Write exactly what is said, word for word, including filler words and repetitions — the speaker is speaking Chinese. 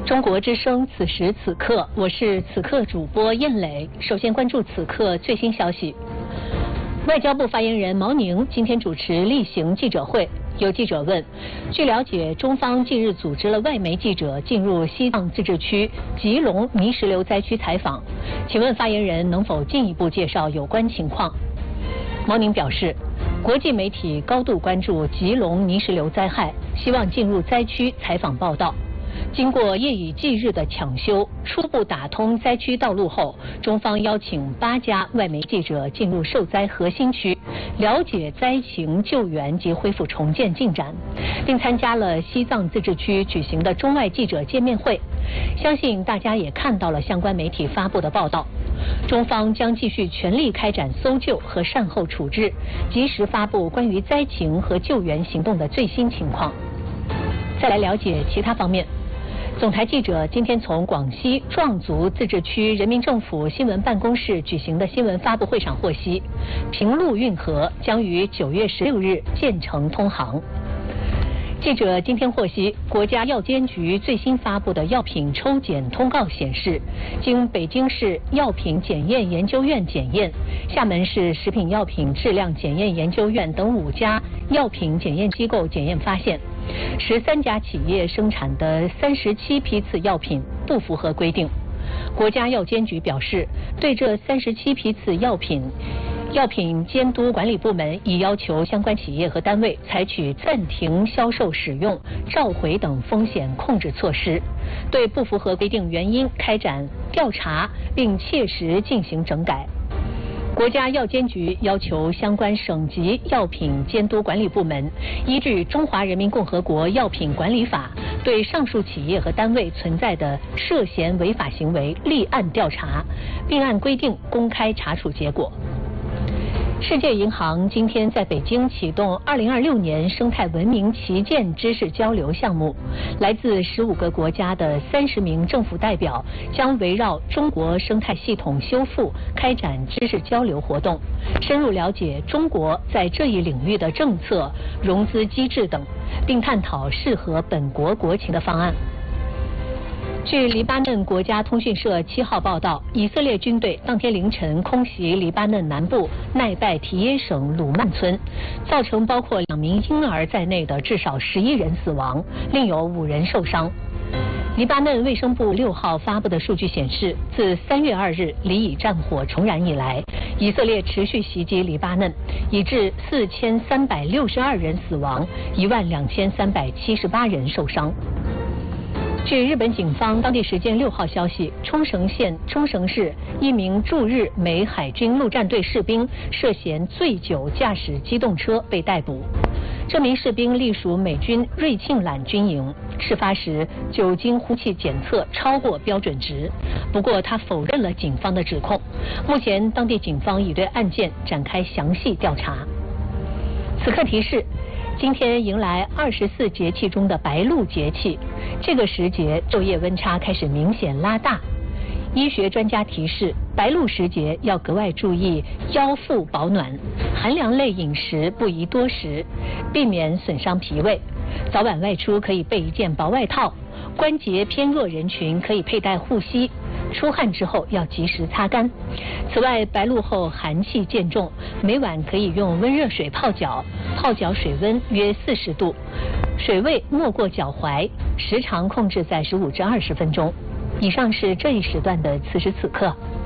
中国之声，此时此刻，我是此刻主播燕磊。首先关注此刻最新消息。外交部发言人毛宁今天主持例行记者会，有记者问：据了解，中方近日组织了外媒记者进入西藏自治区吉隆泥石流灾区采访，请问发言人能否进一步介绍有关情况？毛宁表示，国际媒体高度关注吉隆泥石流灾害，希望进入灾区采访报道。经过夜以继日的抢修，初步打通灾区道路后，中方邀请八家外媒记者进入受灾核心区，了解灾情救援及恢复重建进展，并参加了西藏自治区举行的中外记者见面会。相信大家也看到了相关媒体发布的报道。中方将继续全力开展搜救和善后处置，及时发布关于灾情和救援行动的最新情况。再来了解其他方面。总台记者今天从广西壮族自治区人民政府新闻办公室举行的新闻发布会上获悉，平陆运河将于九月十六日建成通航。记者今天获悉，国家药监局最新发布的药品抽检通告显示，经北京市药品检验研究院检验，厦门市食品药品质量检验研究院等五家药品检验机构检验发现，十三家企业生产的三十七批次药品不符合规定。国家药监局表示，对这三十七批次药品，药品监督管理部门已要求相关企业和单位采取暂停销售使用、召回等风险控制措施，对不符合规定原因开展调查，并切实进行整改。国家药监局要求相关省级药品监督管理部门依据《中华人民共和国药品管理法》，对上述企业和单位存在的涉嫌违法行为立案调查，并按规定公开查处结果。世界银行今天在北京启动二零二六年生态文明旗舰知识交流项目，来自十五个国家的三十名政府代表将围绕中国生态系统修复开展知识交流活动，深入了解中国在这一领域的政策、融资机制等，并探讨适合本国国情的方案。据黎巴嫩国家通讯社七号报道，以色列军队当天凌晨空袭黎巴嫩南部奈拜提耶省鲁曼村，造成包括两名婴儿在内的至少十一人死亡，另有五人受伤。黎巴嫩卫生部六号发布的数据显示，自三月二日黎以战火重燃以来，以色列持续袭击黎巴嫩，已致四千三百六十二人死亡，一万两千三百七十八人受伤。据日本警方当地时间六号消息，冲绳县冲绳市一名驻日美海军陆战队士兵涉嫌醉酒驾驶机动车被逮捕。这名士兵隶属美军瑞庆揽军营，事发时酒精呼气检测超过标准值，不过他否认了警方的指控。目前当地警方已对案件展开详细调查。此刻提示，今天迎来二十四节气中的白露节气，这个时节昼夜温差开始明显拉大。医学专家提示，白露时节要格外注意腰腹保暖，寒凉类饮食不宜多食，避免损伤脾胃。早晚外出可以备一件薄外套，关节偏弱人群可以佩戴护膝，出汗之后要及时擦干。此外，白露后寒气渐重，每晚可以用温热水泡脚，泡脚水温约四十度，水位没过脚踝，时长控制在十五至二十分钟。以上是这一时段的此时此刻。